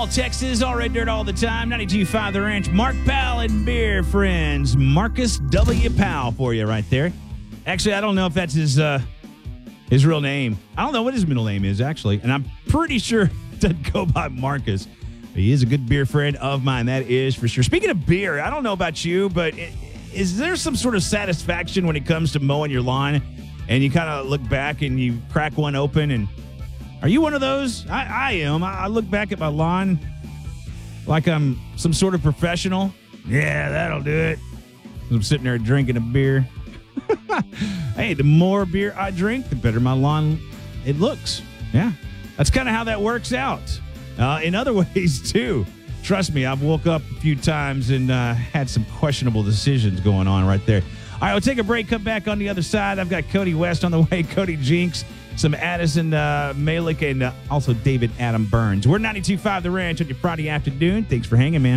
all Texas, all red dirt all the time. 92.5 The Ranch. Mark Powell and beer friends. Marcus W. Powell for you right there. Actually, I don't know if that's his real name. I don't know what his middle name is, actually. And I'm pretty sure it doesn't go by Marcus. But he is a good beer friend of mine, that is for sure. Speaking of beer, I don't know about you, but is there some sort of satisfaction when it comes to mowing your lawn and you kind of look back and you crack one open? And are you one of those? I am. I look back at my lawn like I'm some sort of professional. Yeah, that'll do it. I'm sitting there drinking a beer. Hey, the more beer I drink, the better my lawn it looks. Yeah, that's kind of how that works out. In other ways, too. Trust me, I've woke up a few times and had some questionable decisions going on right there. All right, we'll take a break, come back on the other side. I've got Cody West on the way, Cody Jinks, some Addison Malik, and also David Adam Burns. We're 92.5 The Ranch on your Friday afternoon. Thanks for hanging, man.